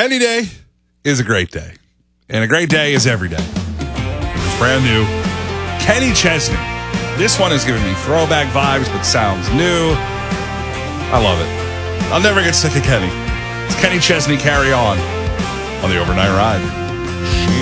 Any day is a great day. And a great day is every day. It's brand new. Kenny Chesney. This one is giving me throwback vibes, but sounds new. I love it. I'll never get sick of Kenny. It's Kenny Chesney, Carry On the Overnight Ride.